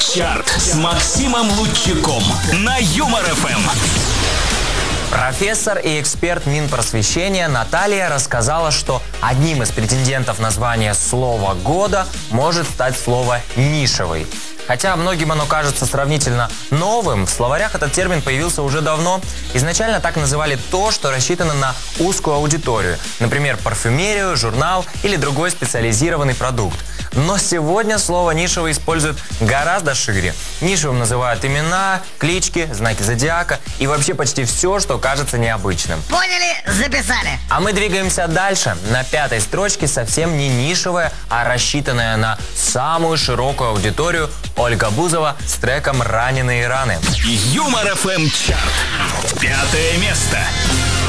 Чарт с Максимом Лучиком на Юмор ФМ. Профессор и эксперт Минпросвещения Наталья рассказала, что одним из претендентов на звание слова года может стать слово «нишевый». Хотя многим оно кажется сравнительно новым, в словарях этот термин появился уже давно. Изначально так называли то, что рассчитано на узкую аудиторию, например, парфюмерию, журнал или другой специализированный продукт. Но сегодня слово «нишевый» используют гораздо шире. Нишевым называют имена, клички, знаки зодиака и вообще почти все, что кажется необычным. Поняли? Записали. А мы двигаемся дальше. На пятой строчке совсем не нишевая, а рассчитанная на самую широкую аудиторию Ольга Бузова с треком «Раненые раны». Юмор ФМ Чарт. 5 место.